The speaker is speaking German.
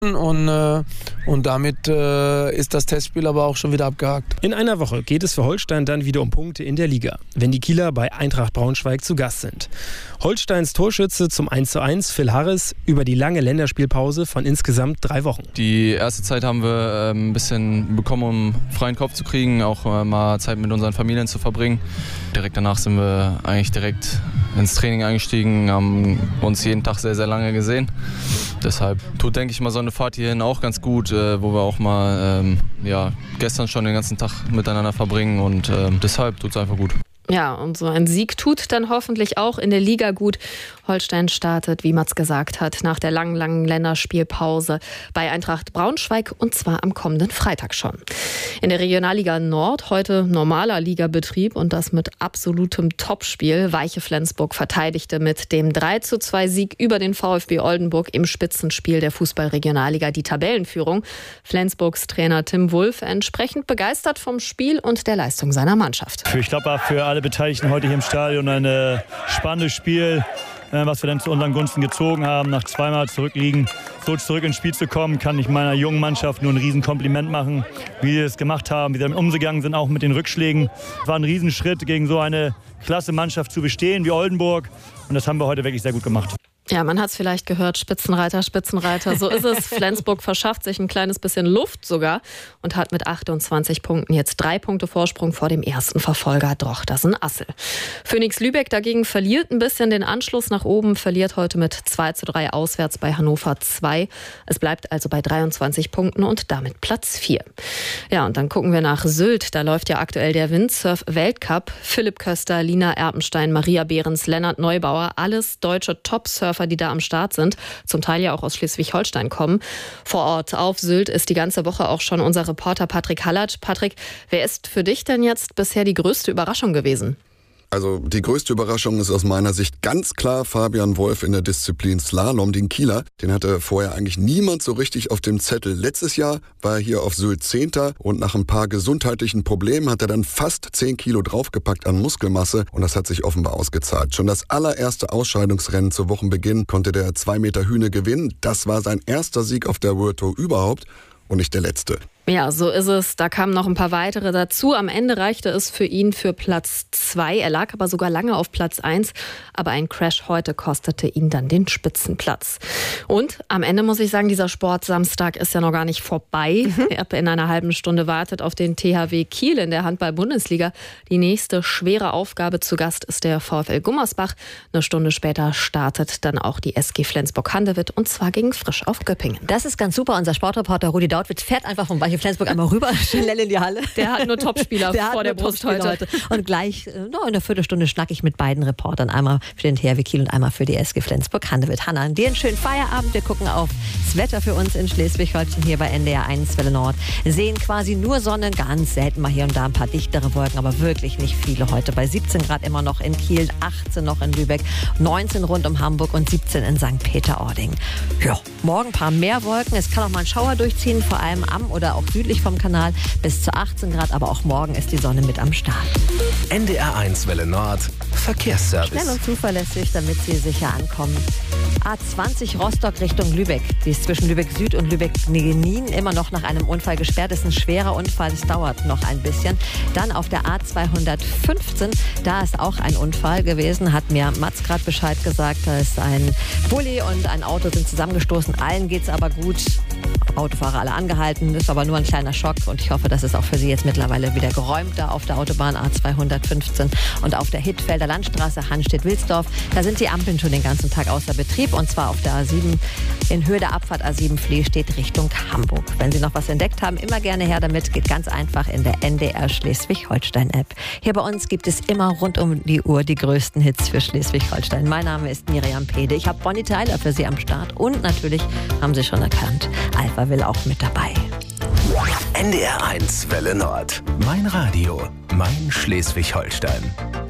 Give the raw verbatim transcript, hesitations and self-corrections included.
Und, äh, und damit äh, ist das Testspiel aber auch schon wieder abgehakt. In einer Woche geht es für Holstein dann wieder um Punkte in der Liga, wenn die Kieler bei Eintracht Braunschweig zu Gast sind. Holsteins Torschütze zum eins zu eins, Phil Harris, über die lange Länderspielpause von insgesamt drei Wochen. Die erste Zeit haben wir äh, ein bisschen bekommen, um freien Kopf zu kriegen, auch äh, mal Zeit mit unseren Familien zu verbringen. Direkt danach sind wir eigentlich direkt ins Training eingestiegen, haben uns jeden Tag sehr, sehr lange gesehen. Deshalb tut, denke ich mal, so eine Fahrt hierhin auch ganz gut, äh, wo wir auch mal ähm, ja, gestern schon den ganzen Tag miteinander verbringen und äh, deshalb tut es einfach gut. Ja, und so ein Sieg tut dann hoffentlich auch in der Liga gut. Holstein startet, wie Mats gesagt hat, nach der langen, langen Länderspielpause bei Eintracht Braunschweig und zwar am kommenden Freitag schon. In der Regionalliga Nord heute normaler Ligabetrieb und das mit absolutem Topspiel. Weiche Flensburg verteidigte mit dem drei zu zwei Sieg über den VfB Oldenburg im Spitzenspiel der Fußball-Regionalliga die Tabellenführung. Flensburgs Trainer Tim Wulff entsprechend begeistert vom Spiel und der Leistung seiner Mannschaft. Ich glaube, für alle Beteiligten heute hier im Stadion ein äh, spannendes Spiel, äh, was wir dann zu unseren Gunsten gezogen haben. Nach zweimal zurückliegen, so zurück ins Spiel zu kommen, kann ich meiner jungen Mannschaft nur ein Riesenkompliment machen, wie sie es gemacht haben, wie sie damit umgegangen sind, auch mit den Rückschlägen. Es war ein Riesenschritt, gegen so eine klasse Mannschaft zu bestehen wie Oldenburg und das haben wir heute wirklich sehr gut gemacht. Ja, man hat es vielleicht gehört, Spitzenreiter, Spitzenreiter, so ist es. Flensburg verschafft sich ein kleines bisschen Luft sogar und hat mit achtundzwanzig Punkten jetzt drei Punkte Vorsprung vor dem ersten Verfolger Drochtersen-Assel. Phoenix Lübeck dagegen verliert ein bisschen den Anschluss nach oben, verliert heute mit zwei zu drei auswärts bei Hannover zwei. Es bleibt also bei dreiundzwanzig Punkten und damit Platz vier. Ja, und dann gucken wir nach Sylt, da läuft ja aktuell der Windsurf-Weltcup. Philipp Köster, Lina Erpenstein, Maria Behrens, Lennart Neubauer, alles deutsche Top-Surfer, die da am Start sind, zum Teil ja auch aus Schleswig-Holstein kommen. Vor Ort auf Sylt ist die ganze Woche auch schon unser Reporter Patrick Hallert. Patrick, wer ist für dich denn jetzt bisher die größte Überraschung gewesen? Also die größte Überraschung ist aus meiner Sicht ganz klar Fabian Wolf in der Disziplin Slalom, den Kieler. Den hatte vorher eigentlich niemand so richtig auf dem Zettel. Letztes Jahr war er hier auf Sylt Zehnter und nach ein paar gesundheitlichen Problemen hat er dann fast zehn Kilo draufgepackt an Muskelmasse und das hat sich offenbar ausgezahlt. Schon das allererste Ausscheidungsrennen zu Wochenbeginn konnte der zwei Meter Hühne gewinnen. Das war sein erster Sieg auf der World Tour überhaupt und nicht der letzte. Ja, so ist es. Da kamen noch ein paar weitere dazu. Am Ende reichte es für ihn für Platz zwei. Er lag aber sogar lange auf Platz eins. Aber ein Crash heute kostete ihn dann den Spitzenplatz. Und am Ende muss ich sagen, dieser Sportsamstag ist ja noch gar nicht vorbei. Mhm. In einer halben Stunde wartet auf den T H W Kiel in der Handball-Bundesliga die nächste schwere Aufgabe. Zu Gast ist der VfL Gummersbach. Eine Stunde später startet dann auch die S G Flensburg-Handewitt und zwar gegen Frisch auf Göppingen. Das ist ganz super. Unser Sportreporter Rudi Dautwitz fährt einfach vom Weiche Flensburg einmal rüber, schnell in die Halle. Der hat nur Topspieler der vor der Brust heute. heute. Und gleich no, in einer Viertelstunde schnack ich mit beiden Reportern. Einmal für den T H W Kiel und einmal für die S G Flensburg-Handewitt. Hanna, dir einen schönen Feierabend. Wir gucken aufs Wetter für uns in Schleswig-Holstein hier bei N D R eins Welle Nord. Sehen quasi nur Sonne, ganz selten mal hier und da ein paar dichtere Wolken, aber wirklich nicht viele heute. Bei siebzehn Grad immer noch in Kiel, achtzehn noch in Lübeck, neunzehn rund um Hamburg und siebzehn in Sankt Peter-Ording. Ja, morgen ein paar mehr Wolken. Es kann auch mal ein Schauer durchziehen, vor allem am oder auch südlich vom Kanal bis zu achtzehn Grad, aber auch morgen ist die Sonne mit am Start. N D R eins Welle Nord, Verkehrsservice. Schnell und zuverlässig, damit Sie sicher ankommen. A zwanzig Rostock Richtung Lübeck. Die ist zwischen Lübeck Süd und Lübeck Negenin immer noch nach einem Unfall gesperrt. Das ist ein schwerer Unfall, es dauert noch ein bisschen. Dann auf der A zweihundertfünfzehn, da ist auch ein Unfall gewesen, hat mir Mats gerade Bescheid gesagt. Da ist ein Bulli und ein Auto sind zusammengestoßen. Allen geht es aber gut. Autofahrer alle angehalten, ist aber nur ein kleiner Schock und ich hoffe, das ist auch für Sie jetzt mittlerweile wieder geräumt da auf der Autobahn A zweihundertfünfzehn und auf der Hittfelder Landstraße Hanstedt-Wilsdorf. Da sind die Ampeln schon den ganzen Tag außer Betrieb und zwar auf der A sieben in Höhe der Abfahrt A sieben Flehstedt Richtung Hamburg. Wenn Sie noch was entdeckt haben, immer gerne her damit, geht ganz einfach in der N D R Schleswig-Holstein-App. Hier bei uns gibt es immer rund um die Uhr die größten Hits für Schleswig-Holstein. Mein Name ist Miriam Pede. Ich habe Bonnie Tyler für Sie am Start und natürlich haben Sie schon erkannt, Alpha will auch mit dabei. N D R eins Welle Nord. Mein Radio, mein Schleswig-Holstein.